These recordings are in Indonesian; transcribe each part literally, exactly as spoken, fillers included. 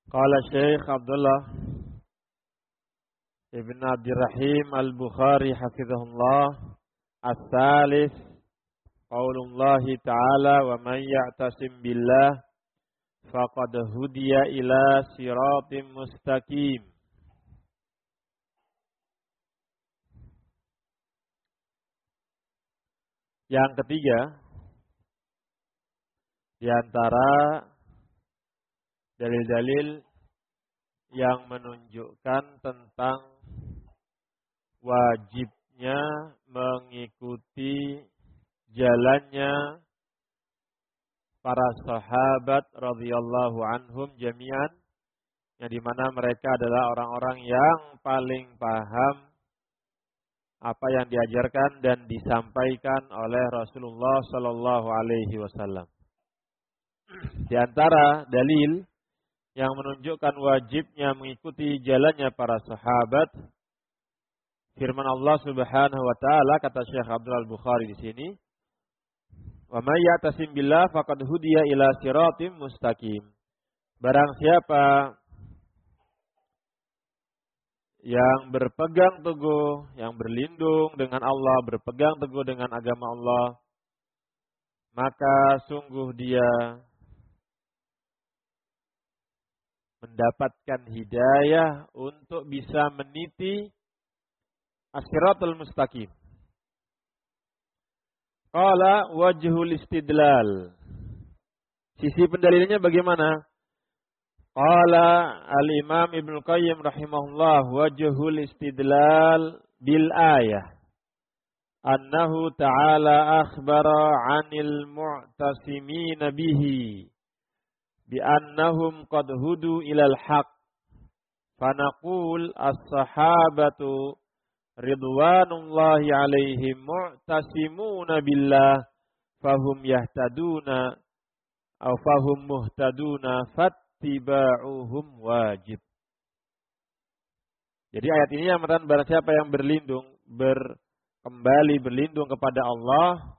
Qala Syekh Abdullah Ibn Abdirrahim Al-Bukhari hafizahullah As-salis qaulullahi ta'ala wa man ya'tasim billah faqad hudiya ila siratim mustaqim. Yang ketiga di antara dalil-dalil yang menunjukkan tentang wajibnya mengikuti jalannya para sahabat radhiyallahu anhum jami'an, yang dimana mereka adalah orang-orang yang paling paham apa yang diajarkan dan disampaikan oleh Rasulullah sallallahu alaihi wasallam. Di antara dalil yang menunjukkan wajibnya mengikuti jalannya para sahabat, firman Allah Subhanahu wa taala, kata Syekh Abdul Al-Bukhari di sini, "Wa may ya'tasim billah faqad hudiya ila siratim mustaqim." Barang siapa yang berpegang teguh, yang berlindung dengan Allah, berpegang teguh dengan agama Allah, maka sungguh dia mendapatkan hidayah untuk bisa meniti as-siratal mustaqim. Qala wajhul istidlal. Sisi pendalilannya bagaimana? Qala al-Imam Ibnu Qayyim rahimahullah, wajhul istidlal bil ayah annahu ta'ala akhbara 'anil mu'tasimin bihi bi annahum qad hudu ilal haqq, fanaqul as-sahabatu ridwanullahi alaihim mu'tasimuna billah fahum yahtaduna aw fahum muhtaduna fattiba'uhum wajib. Jadi ayat ini yang menerangkan barang siapa yang berlindung, berkembali berlindung kepada Allah,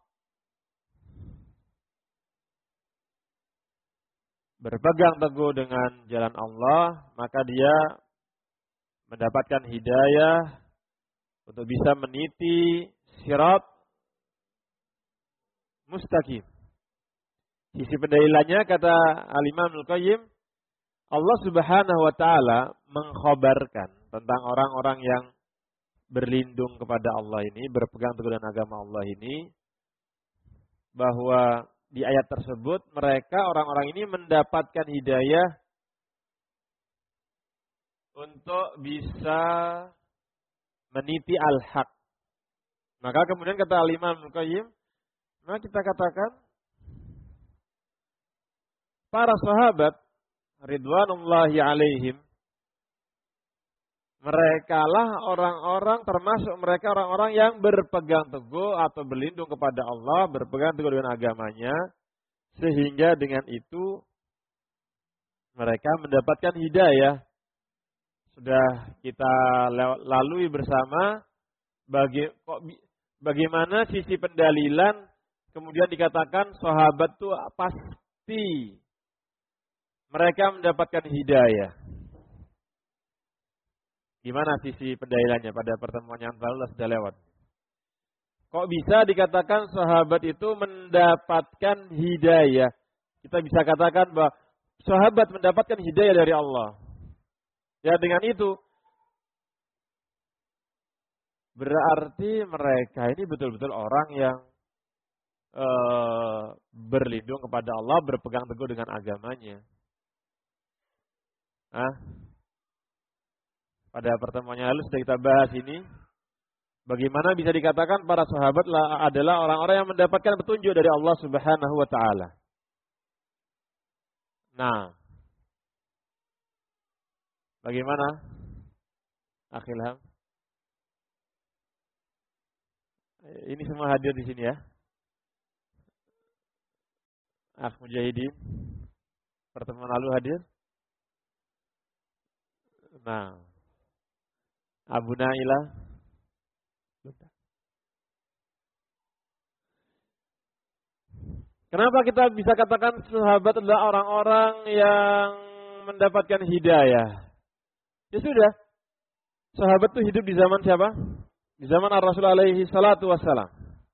berpegang teguh dengan jalan Allah, maka dia mendapatkan hidayah untuk bisa meniti sirat mustaqim. Sisi pendalilannya, kata Al-Imam Al-Qayyim, Allah Subhanahu wa taala mengkhabarkan tentang orang-orang yang berlindung kepada Allah ini, berpegang teguh dengan agama Allah ini, bahwa di ayat tersebut mereka, orang-orang ini mendapatkan hidayah untuk bisa meniti al-haq. Maka kemudian kata Al-Imam Al-Qayyim, maka kita katakan para sahabat ridwanullahi alaihim, merekalah orang-orang, termasuk mereka orang-orang yang berpegang teguh atau berlindung kepada Allah, berpegang teguh dengan agamanya, sehingga dengan itu mereka mendapatkan hidayah. Sudah kita lalui bersama bagi, kok, bagaimana sisi pendalilan kemudian dikatakan sahabat itu pasti mereka mendapatkan hidayah. Gimana sisi pendalilannya pada pertemuan yang lalu sudah lewat. Kok bisa dikatakan sahabat itu mendapatkan hidayah? Kita bisa katakan bahwa sahabat mendapatkan hidayah dari Allah. Ya, dengan itu berarti mereka ini betul-betul orang yang e, berlindung kepada Allah, berpegang teguh dengan agamanya. Nah, pada pertemuan yang lalu sudah kita bahas ini, bagaimana bisa dikatakan para sahabat adalah orang-orang yang mendapatkan petunjuk dari Allah Subhanahu wa taala. Nah, bagaimana? Akhilham. Ini semua hadir di sini ya. Akh Mujahidin, pertemuan lalu hadir. Nah, Abu Naila. Kenapa kita bisa katakan sahabat adalah orang-orang yang mendapatkan hidayah. Ya sudah. Sahabat itu hidup di zaman siapa? Di zaman Ar-Rasul alaihi salatu wassalam.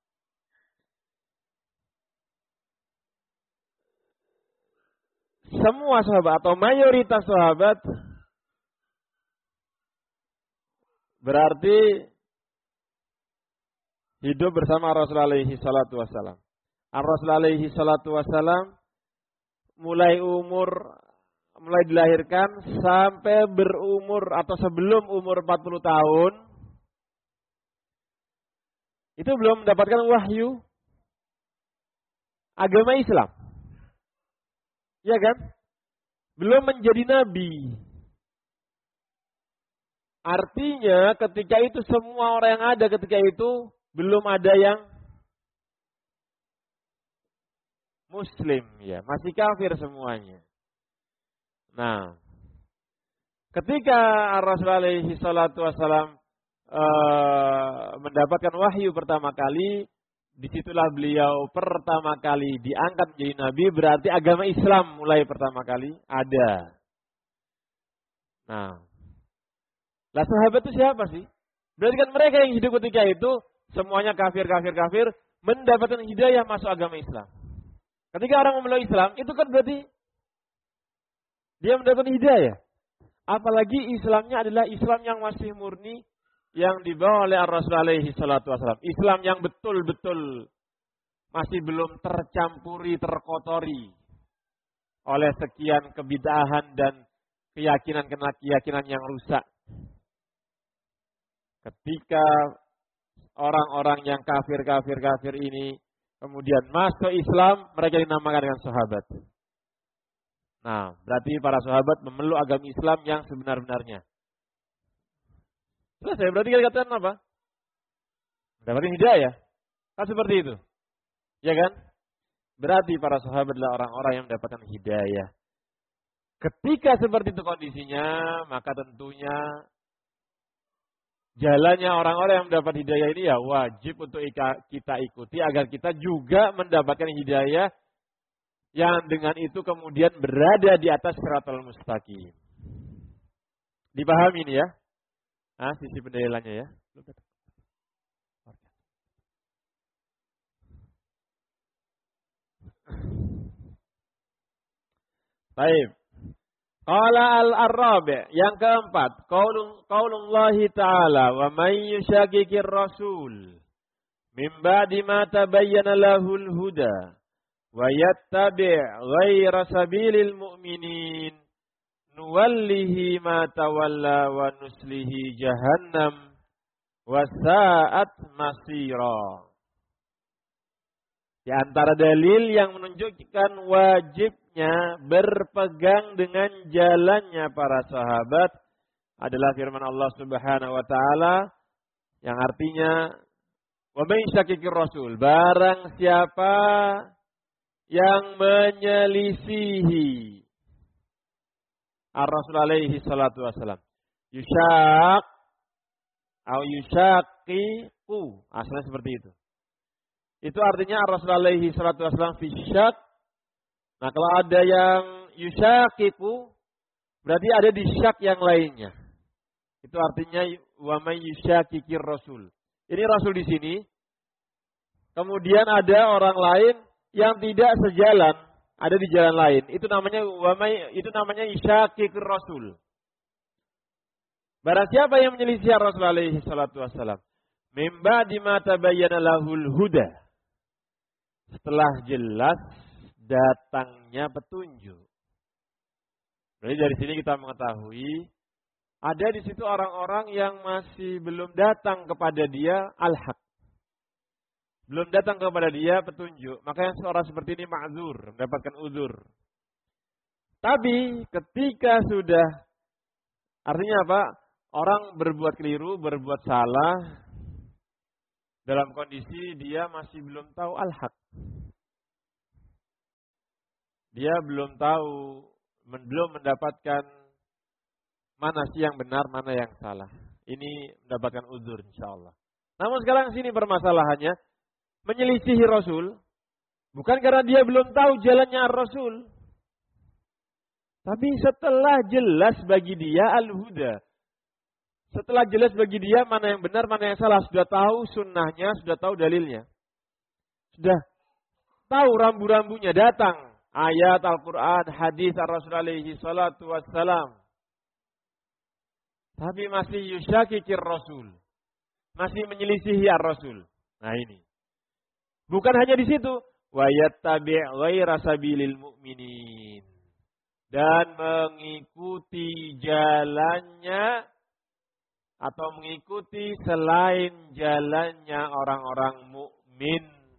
Semua sahabat atau mayoritas sahabat berarti hidup bersama Rasul alaihi salatu wassalam. Ar-Rasul alaihi salatu wassalam mulai umur mulai dilahirkan sampai berumur atau sebelum umur empat puluh tahun itu belum mendapatkan wahyu agama Islam. Ya kan? Belum menjadi nabi. Artinya ketika itu semua orang yang ada ketika itu belum ada yang muslim, ya, masih kafir semuanya. Nah, ketika Rasulullah alaihi salatu wassalam uh, mendapatkan wahyu pertama kali, disitulah beliau pertama kali diangkat menjadi nabi, berarti agama Islam mulai pertama kali ada. Nah, lah sahabat itu siapa sih? Berarti kan mereka yang hidup ketika itu semuanya kafir, kafir, kafir, mendapatkan hidayah masuk agama Islam. Ketika orang memeluk Islam, itu kan berarti dia mendapatkan hidayah. Apalagi Islamnya adalah Islam yang masih murni, yang dibawa oleh Ar-Rasul alaihi salatu wassalam. Islam yang betul-betul masih belum tercampuri, terkotori oleh sekian kebid'ahan dan keyakinan-keyakinan yang rusak. Ketika orang-orang yang kafir-kafir-kafir ini kemudian masuk Islam, mereka dinamakan dengan sahabat. Nah, berarti para sahabat memeluk agama Islam yang sebenar-benarnya. Selesai, berarti kita katakan apa? Mendapatkan hidayah. Kan seperti itu. Ya kan? Berarti para sahabat adalah orang-orang yang mendapatkan hidayah. Ketika seperti itu kondisinya, maka tentunya jalannya orang-orang yang mendapat hidayah ini ya wajib untuk kita ikuti agar kita juga mendapatkan hidayah yang dengan itu kemudian berada di atas siratal mustaqim. Dipahami ini ya? Nah, sisi pendalilannya ya. Baik. Qala al-Arabi, yang keempat, qaulun qaulullahi ta'ala wa may yushaqiqir rasul min ba'di ma tabayyana lahul huda wa yattabi' ghaira sabilil mu'minin nuwallihi ma tawalla wa nuslihi jahannam wa sa'at masira. Di antara dalil yang menunjukkan wajibnya berpegang dengan jalannya para sahabat adalah firman Allah Subhanahu wa taala yang artinya wa may yushaqiqir rasul, barang siapa yang menyelisihi Ar-Rasul alaihi salatu wasalam. Yushaq atau yushaqiqu, asalnya seperti itu. Itu artinya Rasulullah alaihi salatu wasallam fi syak. Nah, kalau ada yang yusyaqiqu berarti ada di syak yang lainnya. Itu artinya wa may yusyaqiqir rasul. Ini rasul di sini. Kemudian ada orang lain yang tidak sejalan, ada di jalan lain. Itu namanya wa may itu namanya yusyaqiqir rasul. Barang siapa yang menyelisih Rasulullah alaihi salatu wasallam mim ba'di ma tabayyana lahul huda, setelah jelas datangnya petunjuk. Jadi dari sini kita mengetahui ada di situ orang-orang yang masih belum datang kepada dia al-haq. Belum datang kepada dia petunjuk. Makanya seorang seperti ini ma'zur, mendapatkan uzur. Tapi ketika sudah, artinya apa? Orang berbuat keliru, berbuat salah, dalam kondisi dia masih belum tahu al-haq. Dia belum tahu, belum mendapatkan mana sih yang benar, mana yang salah. Ini mendapatkan uzur insyaallah. Namun sekarang sini permasalahannya, menyelisihi Rasul, bukan karena dia belum tahu jalannya Ar-Rasul. Tapi setelah jelas bagi dia al-huda. Setelah jelas bagi dia mana yang benar, mana yang salah. Sudah tahu sunnahnya, sudah tahu dalilnya. Sudah tahu rambu-rambunya, datang. Ayat Al-Quran, hadis Ar-Rasul alaihi salatu wassalam. Tapi masih yusyakikir Rasul. Masih menyelisihi Ar-Rasul. Nah ini. Bukan hanya di situ. Wa yattabi' ghaira sabilil mu'minin. Dan mengikuti jalannya atau mengikuti selain jalannya orang-orang mukmin.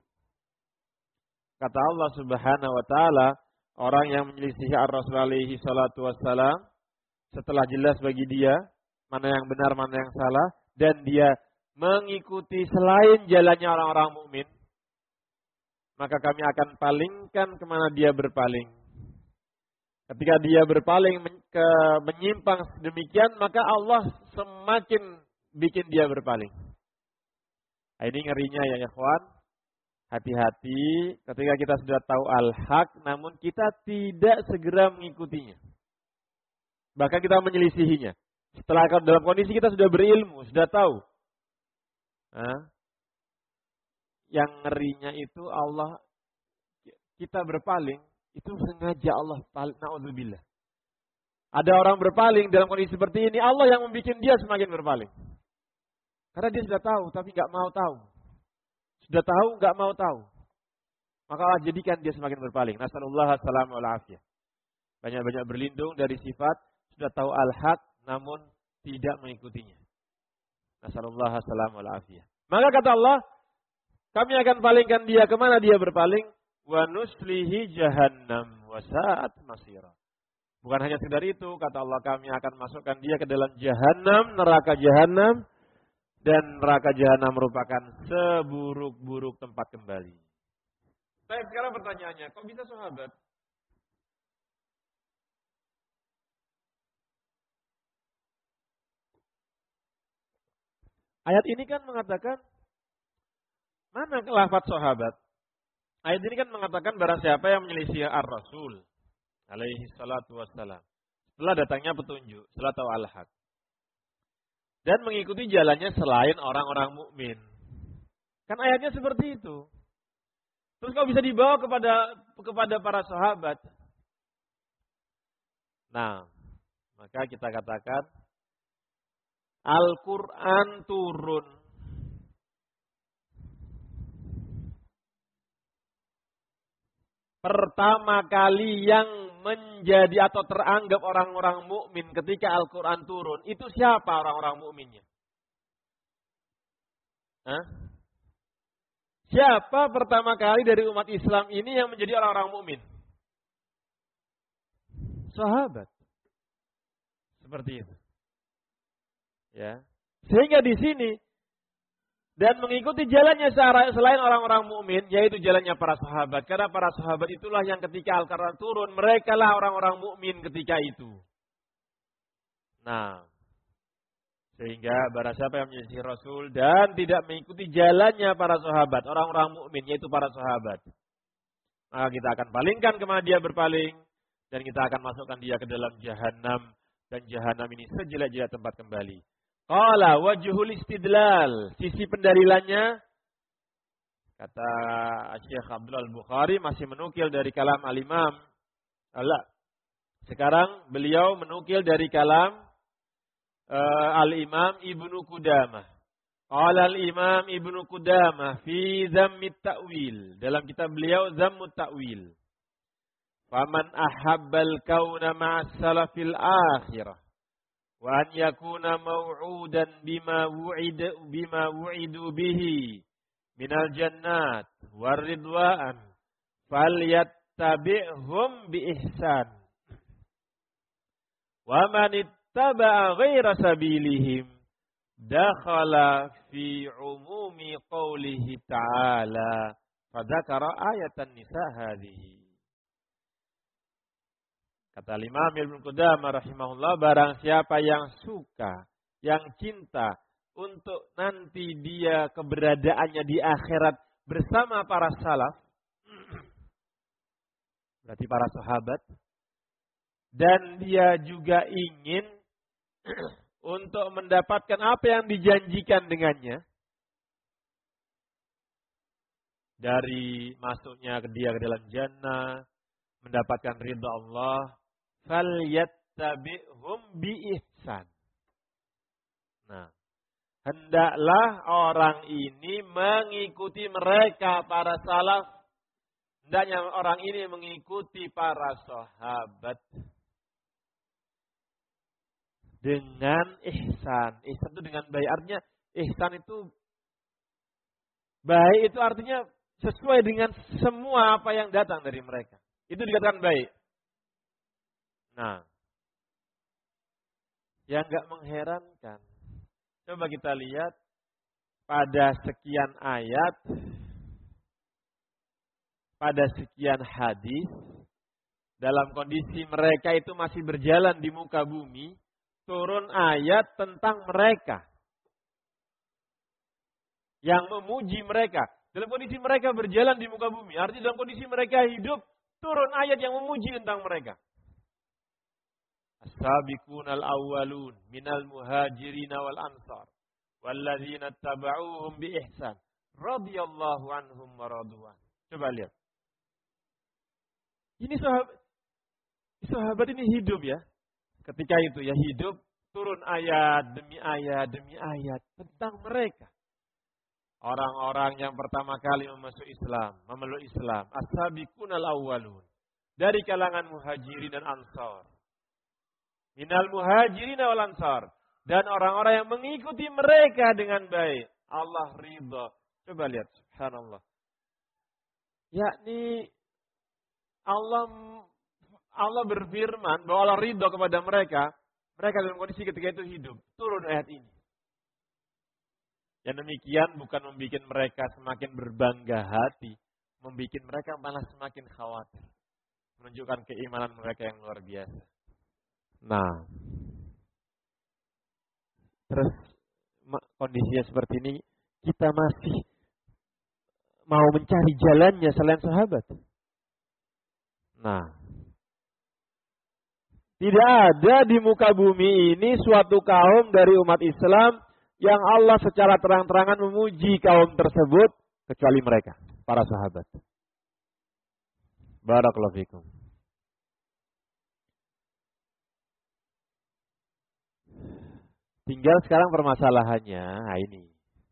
Kata Allah Subhanahu wa taala, orang yang menyelisihi Ar-Rasul alaihi salatu wassalam setelah jelas bagi dia mana yang benar, mana yang salah, dan dia mengikuti selain jalannya orang-orang mukmin, maka kami akan palingkan kemana dia berpaling. Ketika dia berpaling ke menyimpang demikian, maka Allah semakin bikin dia berpaling. Nah, ini ngerinya ya ikhwan. Hati-hati ketika kita sudah tahu al-haq, namun kita tidak segera mengikutinya. Bahkan kita menyelisihinya. Setelah dalam kondisi kita sudah berilmu, sudah tahu. Nah, yang ngerinya itu Allah, kita berpaling, itu sengaja Allah, na'udzubillah. Ada orang berpaling dalam kondisi seperti ini, Allah yang membuat dia semakin berpaling. Karena dia sudah tahu, tapi nggak mau tahu. Sudah tahu, nggak mau tahu. Maka Allah jadikan dia semakin berpaling. Nasallallahu alaihi wasallam. Banyak-banyak berlindung dari sifat, sudah tahu al-haq, namun tidak mengikutinya. Nasallallahu alaihi wasallam. Maka kata Allah, kami akan palingkan dia kemana dia berpaling. Wa nuslihi jahannam wa sa'at masira. Bukan hanya sekedar itu, kata Allah, kami akan masukkan dia ke dalam jahannam, neraka jahannam, dan neraka jahannam merupakan seburuk-buruk tempat kembali. Baik, sekarang pertanyaannya, kok bisa sahabat? Ayat ini kan mengatakan, mana lafaz sahabat? Ayat ini kan mengatakan barang siapa yang menyelisih ar-Rasul alaihi salatu wassalam. Setelah datangnya petunjuk, setelah tahu al-haq. Dan mengikuti jalannya selain orang-orang mukmin. Kan ayatnya seperti itu. Terus kau bisa dibawa kepada kepada para sahabat. Nah, maka kita katakan Al-Quran turun pertama kali yang menjadi atau teranggap orang-orang mukmin ketika Al-Quran turun, itu siapa orang-orang mukminnya? Hah? Siapa pertama kali dari umat Islam ini yang menjadi orang-orang mukmin? Sahabat. Seperti itu. Ya. Sehingga di sini dan mengikuti jalannya selain orang-orang mukmin, yaitu jalannya para sahabat. Karena para sahabat itulah yang ketika Al-Quran turun, mereka lah orang-orang mukmin ketika itu. Nah, sehingga barang siapa yang menyelisih Rasul dan tidak mengikuti jalannya para sahabat, orang-orang mukmin, yaitu para sahabat, maka kita akan palingkan kemana dia berpaling, dan kita akan masukkan dia ke dalam jahanam, dan jahanam ini sejelek-jelek tempat kembali. Qala wajhul istidlal, sisi pendalilannya, kata Syekh Abdul Bukhari masih menukil dari kalam al-Imam. Allah. Sekarang beliau menukil dari kalam uh, al-Imam Ibnu Qudamah. Qala al-Imam Ibnu Qudamah fi Dhammit Ta'wil, dalam kitab beliau Dhammut Ta'wil. Faman ahabbal kauna ma'as salafil akhirah wa an yakuna maw'udan bima wu'ida bima wu'idu bihi minal jannat war ridwan falyattabi'hum bi ihsan wa man ittaba'a ghaira sabilihim dakhala fi umumi qawlihi ta'ala fadzakara ayatan nisa hadhihi. Kata Imam Ibnu Qudamah rahimahullah, barang siapa yang suka, yang cinta untuk nanti dia keberadaannya di akhirat bersama para salaf, berarti para sahabat, dan dia juga ingin untuk mendapatkan apa yang dijanjikan dengannya dari masuknya ke dia ke dalam jannah, mendapatkan ridha Allah, falyattabi'hum biihsan. Nah, hendaklah orang ini mengikuti mereka para salaf. Hendaknya orang ini mengikuti para sahabat dengan ihsan. Ihsan itu dengan baik. Artinya ihsan itu baik itu artinya sesuai dengan semua apa yang datang dari mereka. Itu dikatakan baik. Nah, yang enggak mengherankan. Coba kita lihat pada sekian ayat, pada sekian hadis, dalam kondisi mereka itu masih berjalan di muka bumi, turun ayat tentang mereka. Yang memuji mereka. Dalam kondisi mereka berjalan di muka bumi. Artinya dalam kondisi mereka hidup, turun ayat yang memuji tentang mereka. As-sabiquna al-awwalun minal muhajirin wal ansar walladzina tabauhum bi ihsan radhiyallahu anhum wa radwan. Coba lihat. Ini sahabat sahabat ini hidup ya. Ketika itu ya hidup, turun ayat demi ayat demi ayat tentang mereka. Orang-orang yang pertama kali memasuk Islam, memeluk Islam, as-sabiqunal awwalun, dari kalangan muhajirin dan ansar. Minal muhajirin wal ansar, dan orang-orang yang mengikuti mereka dengan baik. Allah ridha. Coba lihat, subhanallah. Yakni Allah Allah berfirman bahwa Allah ridha kepada mereka, mereka dalam kondisi ketika itu hidup. Turun ayat ini. Yang demikian bukan membuat mereka semakin berbangga hati, membuat mereka malah semakin khawatir. Menunjukkan keimanan mereka yang luar biasa. Nah, terus kondisinya seperti ini, kita masih mau mencari jalannya selain sahabat. Nah, tidak ada di muka bumi ini suatu kaum dari umat Islam yang Allah secara terang-terangan memuji kaum tersebut kecuali mereka, para sahabat. Barakallahu fikum. Tinggal sekarang permasalahannya, nah ini.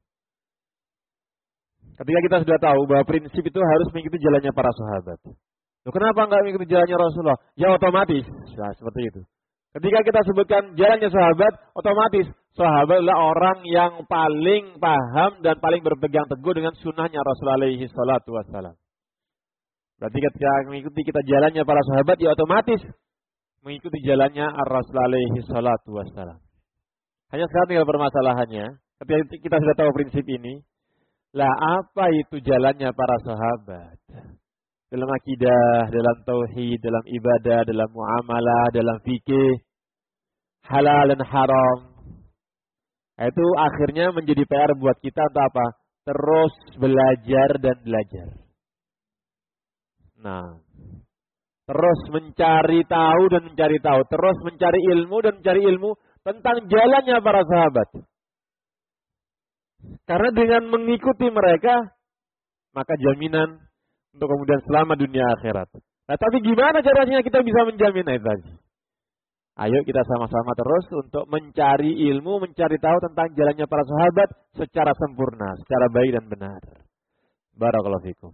Ketika kita sudah tahu bahwa prinsip itu harus mengikuti jalannya para sahabat. Loh, kenapa enggak mengikuti jalannya Rasulullah? Ya otomatis. Nah, seperti itu. Ketika kita sebutkan jalannya sahabat, otomatis sahabat adalah orang yang paling paham dan paling berpegang teguh dengan sunnahnya Rasulullah alaihi salatu wassalam. Berarti ketika mengikuti kita jalannya para sahabat, ya otomatis mengikuti jalannya Rasul alaihi salatu wassalam. Hanya sekarang tinggal permasalahannya, ketika kita sudah tahu prinsip ini, lah apa itu jalannya para sahabat? Dalam akidah, dalam tauhid, dalam ibadah, dalam muamalah, dalam fikih, halal dan haram. Itu akhirnya menjadi P R buat kita untuk apa? Terus belajar dan belajar. Nah, terus mencari tahu dan mencari tahu. Terus mencari ilmu dan mencari ilmu tentang jalannya para sahabat. Karena dengan mengikuti mereka, maka jaminan untuk kemudian selamat dunia akhirat. Nah, tapi gimana caranya kita bisa menjamin itu tadi? Ayo kita sama-sama terus untuk mencari ilmu, mencari tahu tentang jalannya para sahabat secara sempurna, secara baik dan benar. Barakallahu fikum.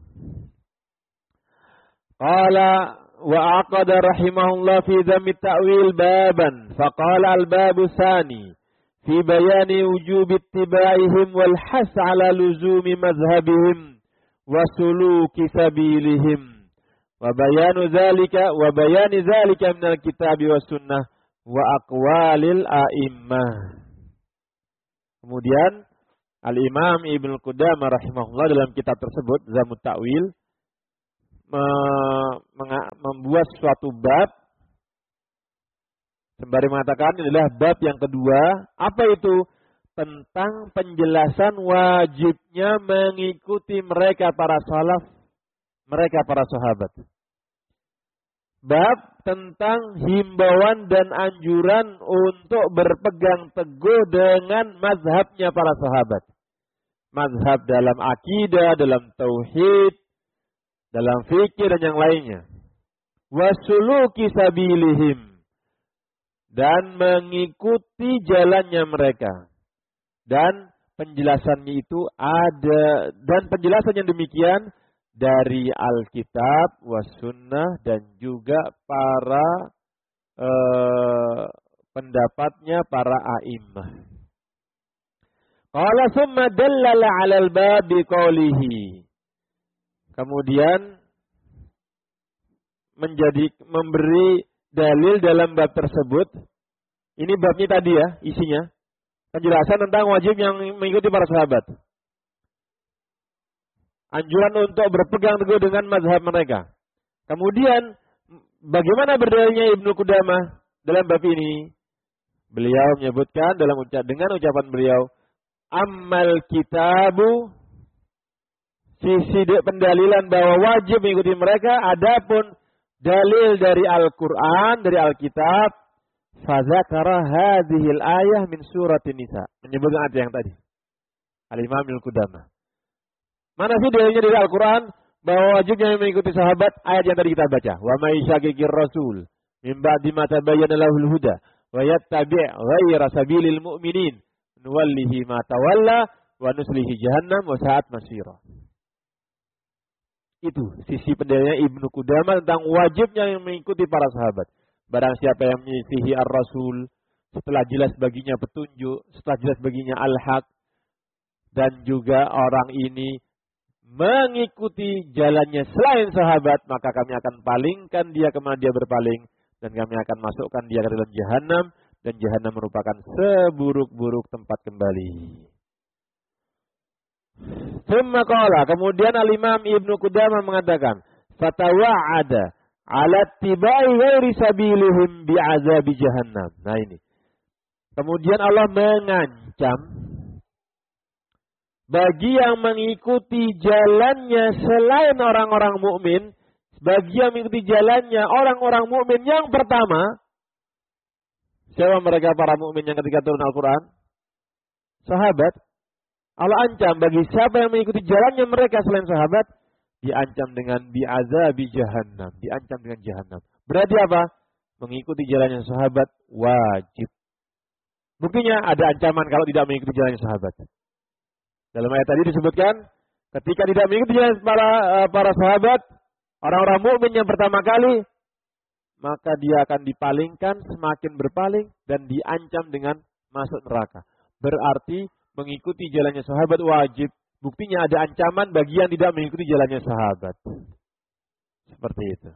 Qala wa aqada rahimahullah fi dhammi ta'wil baban. Faqala al-babu tsani fi bayani wujub ittiba'ihim wal has 'ala luzumi madhhabihim wa suluki sabilihim wa bayanu dzalika wa bayani dzalika minal kitabi was sunnah wa aqwalil a'immah. Kemudian Al-Imam Ibnu Qudamah rahimahullah dalam kitab tersebut Zamut Ta'wil membuat suatu bab sembari mengatakan ini adalah bab yang kedua. Apa itu? Tentang penjelasan wajibnya mengikuti mereka para salaf, mereka para sahabat. Bab tentang himbauan dan anjuran untuk berpegang teguh dengan mazhabnya para sahabat. Mazhab dalam akidah, dalam tauhid, dalam fikir dan yang lainnya. Wasuluki sabilihim. Dan mengikuti jalannya mereka. Dan penjelasannya itu ada, dan penjelasan yang demikian dari Alkitab, was-sunnah, dan juga para eh, pendapatnya para a'immah. Qala summa dallala 'alal bab biqaulihi. Kemudian menjadi memberi dalil dalam bab tersebut. Ini babnya tadi ya, isinya. Penjelasan tentang wajib yang mengikuti para sahabat. Anjuran untuk berpegang teguh dengan mazhab mereka. Kemudian bagaimana berdalilnya Ibnu Qudamah dalam bab ini? Beliau menyebutkan dalam ucap dengan ucapan beliau, ammal kitabu, sisi pendalilan bahwa wajib mengikuti mereka, adapun dalil dari Al-Qur'an, dari Alkitab, fadzakara hadhil ayah min suratin Nisa. Menyebutkan ayat yang tadi. Al-Imam Ibnu Qudamah. Mana sih dalilnya dari Al-Quran bahwa wajibnya mengikuti sahabat ayat yang tadi kita baca. Wa may syaqiqir rasul min ba'di ma tabayyana lahul huda wa yattabi' ghayra sabilil mu'minin nuwallihi ma tawalla wa nuslihi jahannam wa sa'at masira. Itu sisi pendalilnya Ibnu Qudamah tentang wajibnya yang mengikuti para sahabat. Barang siapa yang menyisihi ar-rasul setelah jelas baginya petunjuk, setelah jelas baginya al-haq, dan juga orang ini mengikuti jalannya selain sahabat, maka kami akan palingkan dia kemana dia berpaling, dan kami akan masukkan dia ke dalam jahanam, dan jahanam merupakan seburuk-buruk tempat kembali. Thumma qala, kemudian Al-Imam Ibnu Qudamah mengatakan, fatawa'ada 'ala tibai ghairi sabilihim bi'azabi jahannam. Nah ini. Kemudian Allah mengancam bagi yang mengikuti jalannya selain orang-orang mukmin, bagi yang mengikuti jalannya orang-orang mukmin yang pertama, siapa mereka para mukmin yang ketika turun Al-Quran? Sahabat. Allah ancam bagi siapa yang mengikuti jalannya mereka selain sahabat, diancam dengan bi'azabi jahannam, diancam dengan jahannam. Berarti apa? Mengikuti jalannya sahabat wajib. Buktinya ada ancaman kalau tidak mengikuti jalannya sahabat. Dalam ayat tadi disebutkan, ketika tidak mengikuti jalan para para sahabat, orang-orang mukmin yang pertama kali, maka dia akan dipalingkan, semakin berpaling, dan diancam dengan masuk neraka. Berarti mengikuti jalannya sahabat wajib. Buktinya ada ancaman bagi yang tidak mengikuti jalannya sahabat. Seperti itu.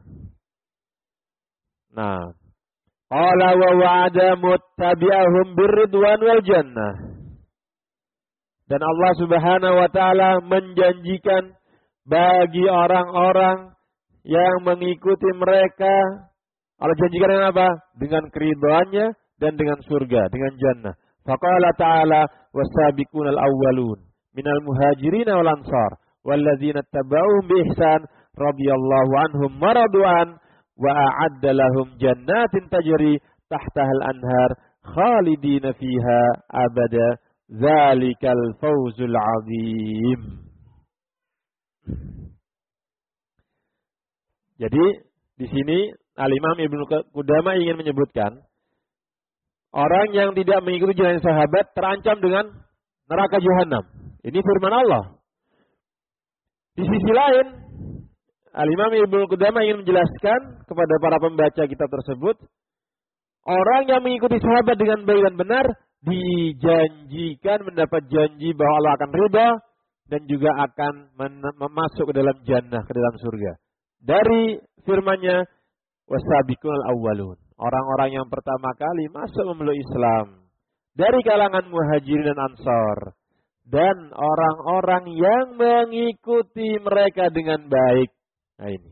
Nah, qala wa wa'ada muttabi'ahum birridwan wal jannah. Dan Allah Subhanahu wa taala menjanjikan bagi orang-orang yang mengikuti mereka, Allah janjikan dengan apa? Dengan keridhaannya dan dengan surga, dengan jannah. Faqala ta'ala was-sabiqunal awwalun minal muhajirin wal ansar walladzina tabauhum bi ihsan radhiyallahu anhum maradu'an wa a'adda lahum jannatin tajri tahtahal anhar khalidina fiha abada. Zalikal fawzul azim. Jadi di sini Al-Imam Ibnu Qudamah ingin menyebutkan orang yang tidak mengikuti jalan sahabat terancam dengan neraka jahanam. Ini firman Allah. Di sisi lain, Al-Imam Ibnu Qudamah ingin menjelaskan kepada para pembaca kitab tersebut, orang yang mengikuti sahabat dengan baik dan benar dijanjikan mendapat janji bahwa Allah akan ridha dan juga akan masuk ke dalam jannah, ke dalam surga. Dari firman-Nya wasabiqul awwalun, orang-orang yang pertama kali masuk memeluk Islam dari kalangan muhajirin dan ansar, dan orang-orang yang mengikuti mereka dengan baik. Nah ini.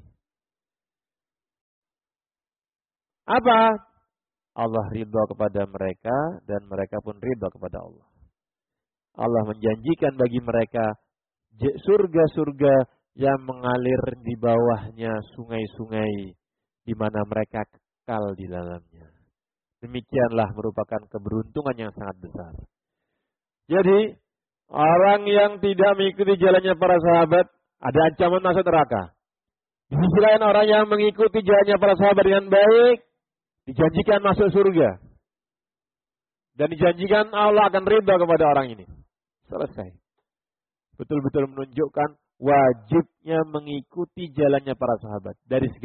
Apa? Allah ridha kepada mereka dan mereka pun ridha kepada Allah. Allah menjanjikan bagi mereka surga-surga yang mengalir di bawahnya sungai-sungai di mana mereka kekal di dalamnya. Demikianlah merupakan keberuntungan yang sangat besar. Jadi, orang yang tidak mengikuti jalannya para sahabat, ada ancaman masuk neraka. Di sisi lain orang yang mengikuti jalannya para sahabat dengan baik, dijanjikan masuk surga. Dan dijanjikan Allah akan ridha kepada orang ini. Selesai. Betul-betul menunjukkan wajibnya mengikuti jalannya para sahabat. Dari segala